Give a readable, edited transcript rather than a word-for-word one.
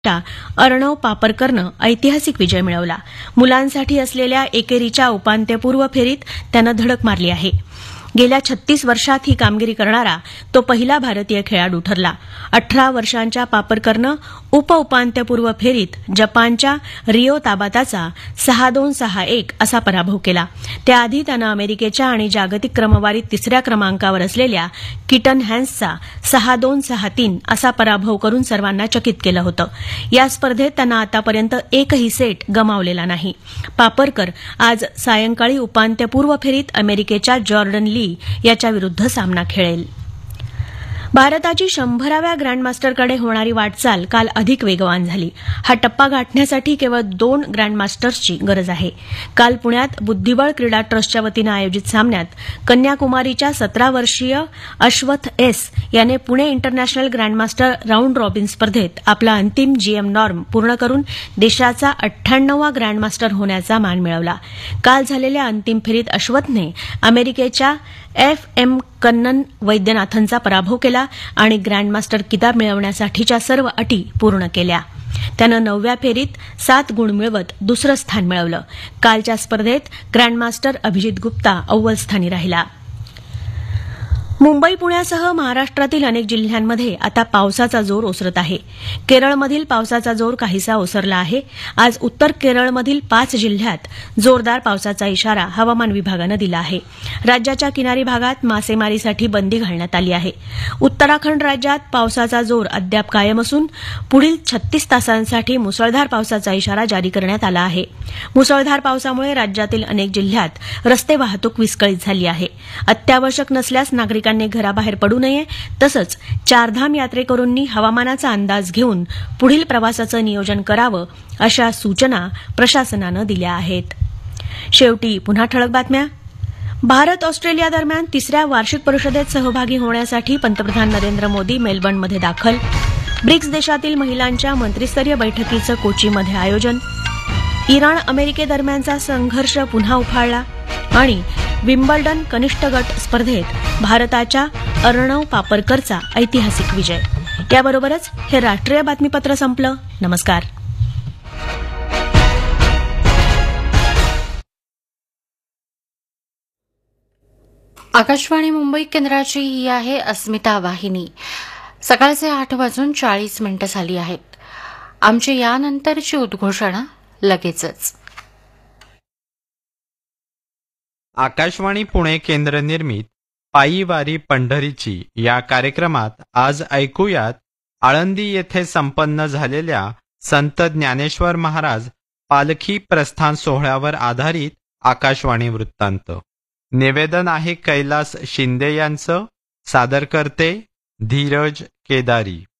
अर्णव पापरकरनं ऐतिहासिक विजय मिळवला. मुलांसाठी असलेल्या एकेरीच्या उपांत्यपूर्व फेरीत त्यानं धडक मारली आहे. गेल्या 36 वर्षात ही कामगिरी करणारा तो पहिला भारतीय खेळाडू ठरला. 18 वर्षांच्या पापरकरनं उपांत्यपूर्व फेरीत जपानच्या रिओ ताबाताचा 6-2, 6-1 असा पराभव केला. त्याआधी त्यानं अमेरिकेच्या आणि जागतिक क्रमवारीत 3ऱ्या क्रमांकावर असलेल्या किटन हॅन्सचा 6-2, 6-3 असा पराभव करून सर्वांना चकित केलं होतं. या स्पर्धेत त्यानं आतापर्यंत एकही सेट गमावलेला नाही. पापरकर आज सायंकाळी उपांत्यपूर्व फेरीत अमेरिकेच्या जॉर्डन ली याच्याविरुद्ध सामना खेळेल. भारताची 100व्या ग्रँडमास्टरकडे होणारी वाटचाल काल अधिक वेगवान झाली. हा टप्पा गाठण्यासाठी केवळ 2 ग्रँडमास्टर्सची गरज आहे. काल पुण्यात बुद्धिबळ क्रीडा ट्रस्टच्या वतीनं आयोजित सामन्यात कन्याकुमारीच्या 17 वर्षीय अश्वथ एस याने Pune international grandmaster round robin स्पर्धेत आपला अंतिम जीएम नॉर्म पूर्ण करून देशाचा 98वा ग्रँडमास्टर होण्याचा मान मिळवला. काल झालेल्या अंतिम फेरीत अश्वथने अमेरिकेच्या FM कन्नन वैद्यनाथनचा पराभव केला आणि ग्रँडमास्टर किताब मिळवण्यासाठीच्या सर्व अटी पूर्ण केल्या. त्यानं 9व्या फेरीत 7 गुण मिळवत दुसरं स्थान मिळवलं. कालच्या स्पर्धेत ग्रँडमास्टर अभिजित गुप्ता अव्वल स्थानी राहिला. मुंबई पुण्यासह महाराष्ट्रातील अनेक जिल्ह्यांमध्ये आता पावसाचा जोर ओसरत आहे. केरळमधील पावसाचा जोर काहीसा ओसरला आहे. आज उत्तर केरळमधील 5 जिल्ह्यात जोरदार पावसाचा इशारा हवामान विभागानं दिला आहे. राज्याच्या किनारी भागात मासेमारीसाठी बंदी घालण्यात आली आहे. उत्तराखंड राज्यात पावसाचा जोर अद्याप कायम असून पुढील 36 तासांसाठी मुसळधार पावसाचा इशारा जारी करण्यात आला आहे. मुसळधार पावसामुळे राज्यातील अनेक जिल्ह्यात रस्ते वाहतूक विस्कळीत झाली आहे. अत्यावश्यक नसल्यास नागरिकांनी घराबाहेर पडू नये. तसंच चारधाम यात्रेकरूंनी हवामानाचा अंदाज घेऊन पुढील प्रवासाचं नियोजन करावं अशा सूचना प्रशासनानं दिल्या आहेत. शेवटी पुन्हा ठळक बातम्या. भारत ऑस्ट्रेलिया दरम्यान 3ऱ्या वार्षिक परिषदेत सहभागी होण्यासाठी पंतप्रधान नरेंद्र मोदी मेलबर्नमध्ये दाखल. ब्रिक्स देशातील महिलांच्या मंत्रिस्तरीय बैठकीचं कोचीमध्ये आयोजन. इराण अमेरिकेदरम्यानचा संघर्ष पुन्हा उफाळला आणि विम्बल्डन कनिष्ठ गट स्पर्धेत भारताच्या अर्णव पापरकरचा ऐतिहासिक विजय. याबरोबरच हे राष्ट्रीय बातमीपत्र संपलं. नमस्कार. आकाशवाणी मुंबई केंद्राची ही आहे अस्मिता वाहिनी. सकाळचे 8:40 झाली आहेत. आमची यानंतरची उद्घोषणा लगेचच. आकाशवाणी पुणे केंद्र निर्मित पायी वारी पंढरीची या कार्यक्रमात आज ऐकूयात आळंदी येथे संपन्न झालेल्या संत ज्ञानेश्वर महाराज पालखी प्रस्थान सोहळ्यावर आधारित आकाशवाणी वृत्तांत. निवेदन आहे कैलास शिंदे यांचं. सादर करते धीरज केदारी.